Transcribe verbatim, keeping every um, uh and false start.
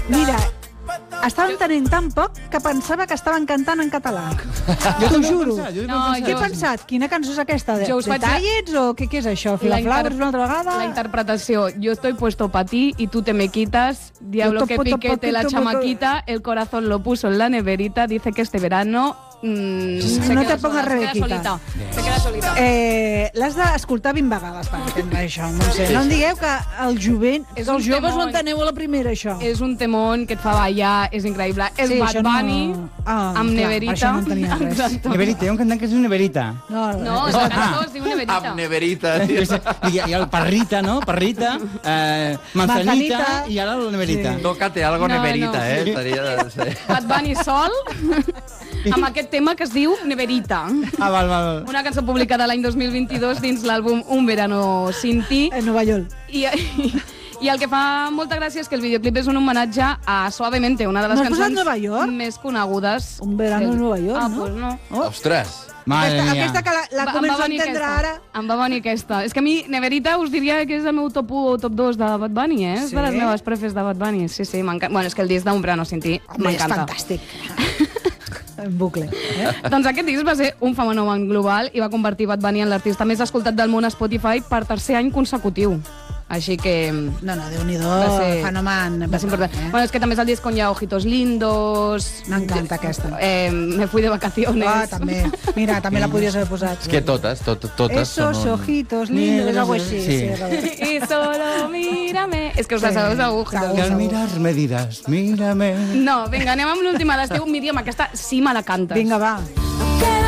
Mira, estava entenent tan poc que pensava que estaven cantant en català. Jo t'ho juro. No, Què he pensat? Quina cançó és aquesta? De, Jo us de faig- Tallets o què, què és això? Filaflowers una altra vegada? La interpretació. Yo estoy puesto pa' ti y tú te me quitas. Diablo Yo que to- to- piquete la poquito, chamaquita. El corazón lo puso en la neverita. Dice que este verano... mm, se No queda te pongas sola, se queda Rebequita. solita. Se queda solita. Eh, L'has d'escoltar vint vegades per entendre això. No sé. No em digueu que el jovent, És que els un joves ho temón. enteneu a la primera, això. És un temón que et fa ballar, és increïble. És Sí, Bad això no- Bunny, Ah, amb clar, neverita. per això no entenia res. Exacte. Neverita, hi ha un cantant que es diu Neverita. No, No, la cançó es diu Neverita. Amb neverita, tio. I, i el Parrita, no? Parrita, eh, Manzanita, Manzanita. i ara la Neverita. Sí. Tócate algo No, neverita, no. eh? Estaria de ser. Bad Bunny sol, amb aquest tema que es diu Neverita. Ah, val, val. Una cançó publicada l'any dos mil vint-i-dos dins l'àlbum Un verano sin ti. En Nova York. I, i, I el que fa molta gràcia és que el videoclip és un homenatge a Suavemente, una de les No has posat cançons Nova York? més conegudes. Un verano del- en Nova York, ah, no? Pues no. Oh. Ostres. Madre Aquesta, mia. aquesta que la, la Va- em començo va a venir entendre aquesta. ara. Em va venir aquesta. És que a mi, Neverita, us diria que és el meu top u o top dos de Bad Bunny, eh? És Sí? de les meves prefes de Bad Bunny. Sí, sí, m'encanta. Bueno, és que el disc d'Un verano sin ti Home, és m'encanta. fantàstic. En bucle. Eh? Doncs aquest disc va ser un fenomen global i va convertir Bad Bunny en l'artista més escoltat del món a Spotify per tercer any consecutiu. Així que... No, no, Déu-n'hi-do, Va ser- fenomen. Va ser important. Eh? Bueno, és que també és el disc on hi ha Ojitos Lindos... M'encanta aquesta. Eh, me fui de vacaciones... Ah, també. Mira, també la podries haver posat. És que totes, tot, totes Esos són... un- ojitos lindos, algo així. Sí. Sí, Robert. Y solo mírame... És que us la Sí. sabeu segur. Segur. Que al mirar-me diràs, mírame... No, vinga, anem amb l'última d'estiu. Míriam, aquesta sí me la cantes. Vinga, va.